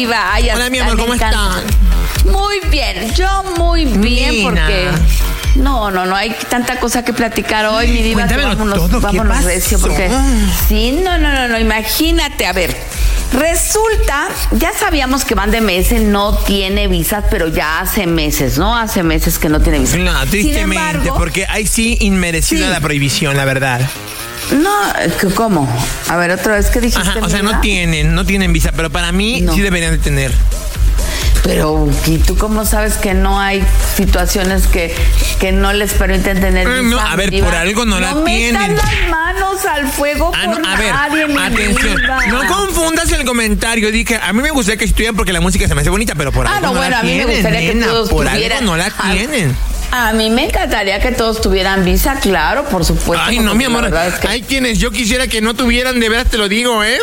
Diva. Ay, hola, mi amor, ¿cómo estás? Muy bien, yo muy bien, Nina. porque... No, hay tanta cosa que platicar hoy, mi Diva. Vámonos recio, porque... Sí, no, imagínate, a ver... Resulta, ya sabíamos que Van de Mese no tiene visas, pero ya hace meses, ¿no? Hace meses que no tiene visas. No, tristemente, Sin embargo, porque ahí sí inmerecida la prohibición, la verdad. No, ¿cómo? A ver, otra vez, ¿qué dijiste? Ajá, o sea, no tienen visa, pero para mí sí deberían de tener. Pero, ¿y tú cómo sabes que no hay situaciones que no les permiten tener visa? No, a ver, Diva? por algo no la tienen. No metan las manos al fuego por nadie, mi atención. Diva. No confundas el comentario. Dije, a mí me gustaría que estudien porque la música se me hace bonita, pero por algo no la tienen. A mí me gustaría que todos por tuvieran. algo no la tienen. A mí me encantaría que todos tuvieran visa, claro, por supuesto. Ay, no, mi amor. Hay quienes yo quisiera que no tuvieran, de veras te lo digo, ¿eh?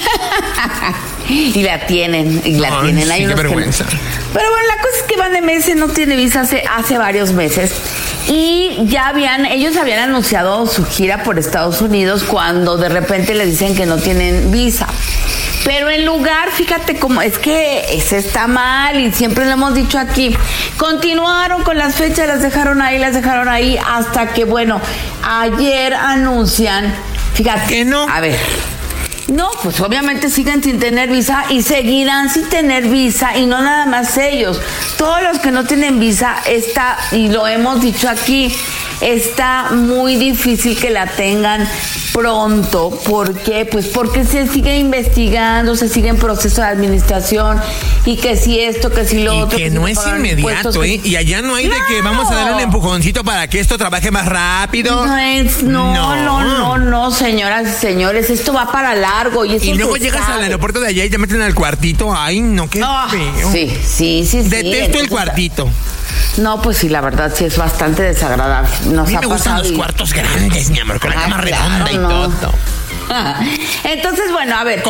Y la tienen, Hay qué vergüenza. Pero bueno, la cosa es que Van de Mese no tiene visa hace varios meses. Y ellos habían anunciado su gira por Estados Unidos cuando de repente les dicen que no tienen visa. Pero en lugar, fíjate cómo, es que ese está mal y siempre lo hemos dicho aquí. Continuaron con las fechas, las dejaron ahí hasta que, bueno, ayer anuncian, fíjate. ¿Qué no? A ver. No, pues obviamente siguen sin tener visa y seguirán sin tener visa, y no nada más ellos. Todos los que no tienen visa y lo hemos dicho aquí, está muy difícil que la tengan pronto. ¿Por qué? Pues porque se sigue investigando, se sigue en proceso de administración, y que si esto, que si lo otro. Que no es inmediato, ¿eh? Y allá no hay de que vamos a darle un empujoncito para que esto trabaje más rápido. No, señoras y señores, esto va para largo. Y luego llegas al aeropuerto de allá y te meten al cuartito. Ay, no, qué feo. Sí. Detesto el cuartito. No, pues sí, la verdad sí es bastante desagradable. A mí me gustan los cuartos grandes, mi amor, con la cama redonda y todo. Entonces, bueno, a ver,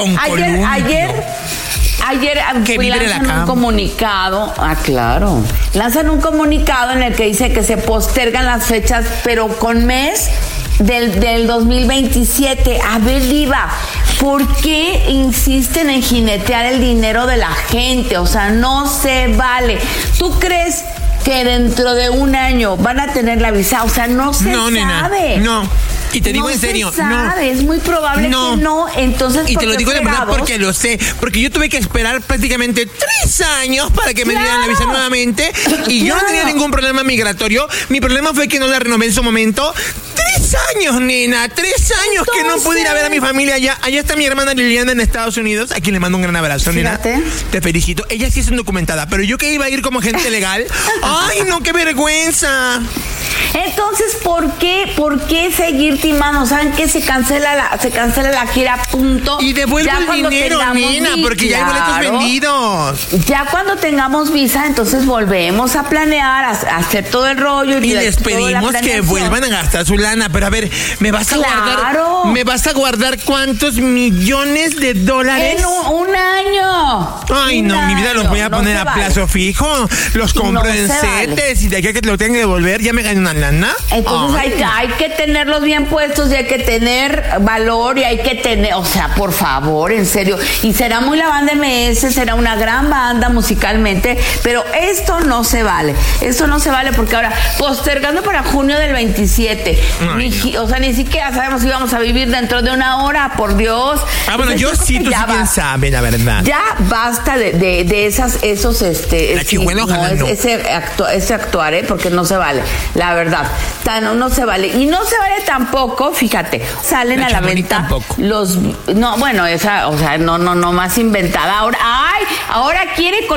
ayer lanzan un comunicado. Claro. Lanzan un comunicado en el que dice que se postergan las fechas, pero con mes del 2027. A ver, Diva, ¿por qué insisten en jinetear el dinero de la gente? O sea, no se vale. ¿Tú crees que dentro de un año van a tener la visa? O sea, no se sabe. Nena, no. Y te digo en serio, es muy probable que no. Entonces, y te lo digo de verdad porque lo sé, porque yo tuve que esperar prácticamente 3 años para que me dieran la visa nuevamente, y yo no tenía ningún problema migratorio. Mi problema fue que no la renové en su momento. 3 años, nena, 3 años. Entonces, que no pude ir a ver a mi familia allá. Allá está mi hermana Liliana en Estados Unidos, a quien le mando un gran abrazo, fíjate. Nena. Te felicito. Ella sí es indocumentada, pero yo que iba a ir como agente legal. Ay, no, qué vergüenza. Entonces, ¿por qué seguir timando? ¿Saben qué? Se cancela la gira, punto. Y devuelvo el dinero, nena, porque ya hay boletos vendidos. Ya cuando tengamos visa, entonces volvemos a planear, a hacer todo el rollo. Y les pedimos que vuelvan a gastar su lana. Pero a ver, ¿me vas a guardar cuántos millones de dólares? En un año. Ay, mi vida los voy a poner a plazo fijo. Los compro en setes, y de aquí a que te lo tenga que devolver, ya me gané una lana. Entonces hay que tenerlos bien puestos, y hay que tener valor, y hay que tener, o sea, por favor, en serio. Y será muy la banda MS, será una gran banda musicalmente, pero esto no se vale. Esto no se vale, porque ahora, postergando para junio del 27, o sea, ni siquiera sabemos si vamos a vivir dentro de una hora, por Dios. Bueno, entonces, yo sí, tú sí quién sabe, la verdad. Ya basta de esos la chihuela, ojalá no. Ese actuar, porque no se vale, la verdad. No se vale. Y no se vale tampoco, fíjate, salen a la venta tampoco. No, más inventada. Ahora quiere